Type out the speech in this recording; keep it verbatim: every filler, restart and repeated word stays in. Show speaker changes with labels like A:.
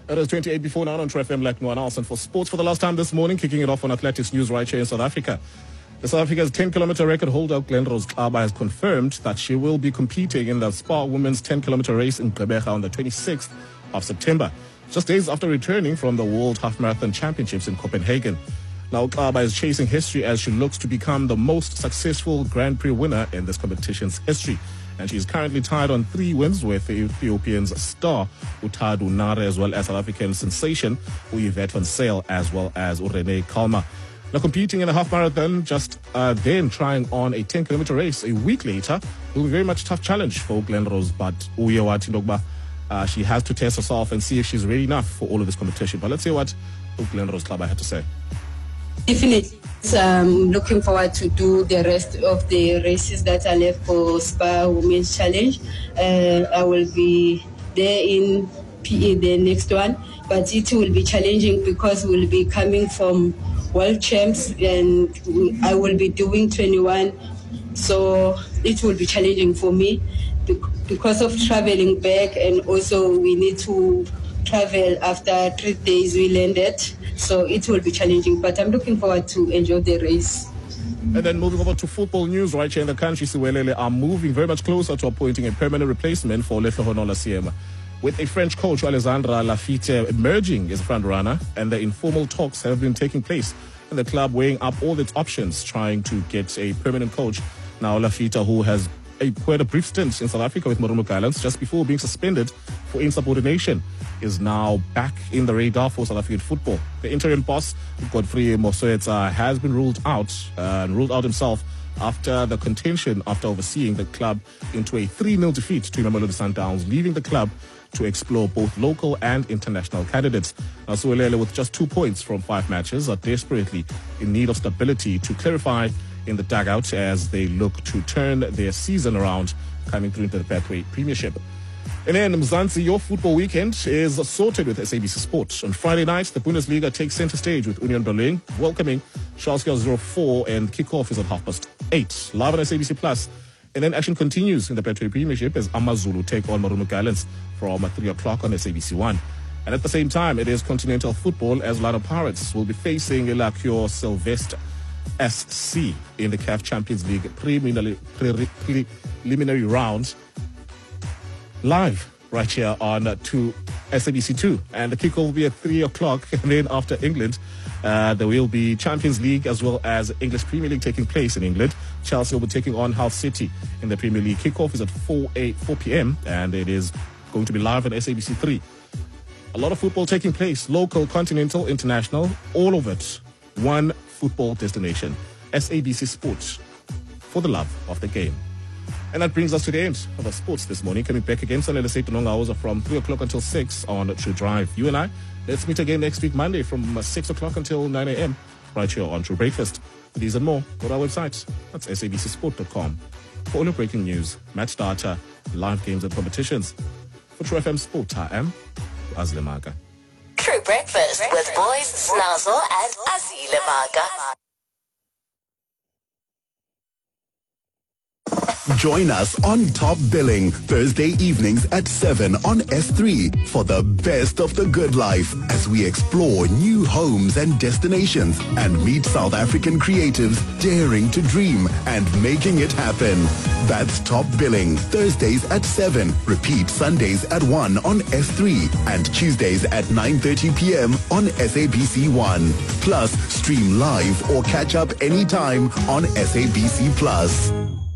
A: It is twenty-eight before now on True F M like no one else. And for sports for the last time this morning, kicking it off on Athletics News right here in South Africa. The South Africa's ten-kilometer record holder, Glenrose Xaba, has confirmed that she will be competing in the Spa Women's ten-kilometer race in Gqeberha on the twenty-sixth of September, just days after returning from the World Half Marathon Championships in Copenhagen. Now, Xaba is chasing history as she looks to become the most successful Grand Prix winner in this competition's history. And she's currently tied on three wins with the Ethiopian's star Utadu Nare, as well as South African sensation Yvette van Zyl, as well as Urene Kalma. Now competing in a half marathon, just uh, then trying on a ten-kilometer race a week later, will be very much a tough challenge for Glenrose. But Uyewati Ndogba, uh, she has to test herself and see if she's ready enough for all of this competition. But let's see what Glenrose Xaba had to say.
B: Definitely. I'm looking forward to do the rest of the races that are left for Spa Women's Challenge. Uh, I will be there in P E, the next one, but it will be challenging because we'll be coming from world champs and I will be doing twenty-one, so it will be challenging for me because of traveling back, and also we need to travel after three days we landed. So it will be challenging, but I'm looking forward to enjoy the race.
A: And then moving over to football news right here in the country, Siwelele are moving very much closer to appointing a permanent replacement for Lehlohonolo Siema, with a French coach, Alexandre Lafitte, emerging as front runner, and the informal talks have been taking place in the club, weighing up all its options, trying to get a permanent coach. Now Lafitte, who has a, quite a brief stint in South Africa with Marumo Gallants just before being suspended for insubordination, is now back in the radar for South African football. The interim boss, Godfrey Mosoetsa, has been ruled out uh, and ruled out himself after the contention after overseeing the club into a three nil defeat to Mamelodi Sundowns, leaving the club to explore both local and international candidates. Now, Siwelele, with just two points from five matches, are desperately in need of stability to clarify in the dugout as they look to turn their season around, coming through into the Pathway Premiership. And then Mzansi, your football weekend is sorted with S A B C Sport. On Friday night, the Bundesliga takes center stage with Union Berlin welcoming Schalke zero four, and kickoff is at half past eight. Live on S A B C Plus. And then action continues in the Pathway Premiership as AmaZulu take on Marumo Gallants from three o'clock on S A B C one. And at the same time, it is continental football as Orlando Pirates will be facing Elakio Sylvester S C in the C A F Champions League preliminary, preliminary round, live right here on to S A B C two. And the kickoff will be at three o'clock. And then after England, uh, there will be Champions League as well as English Premier League taking place in England. Chelsea will be taking on Hull City in the Premier League. Kickoff is at four p.m. and it is going to be live on S A B C three. A lot of football taking place, local, continental, international, all of it. One football destination, S A B C Sports, for the love of the game. And that brings us to the end of our sports this morning. Coming back again, so let us say to long hours from three o'clock until six on True Drive. You and I, let's meet again next week, Monday, from six o'clock until nine a.m. right here on True Breakfast. For these and more, go to our website. That's S A B C sport dot com. For all your breaking news, match data, live games and competitions. For True F M Sport, I am Azile Maga.
C: True Breakfast with Boys Snazzle and Azile Maga.
D: Join us on Top Billing Thursday evenings at seven on S three for the best of the good life as we explore new homes and destinations and meet South African creatives daring to dream and making it happen. That's Top Billing Thursdays at seven. Repeat Sundays at one on S three and Tuesdays at nine thirty p.m. on S A B C one. Plus, stream live or catch up anytime on S A B C Plus.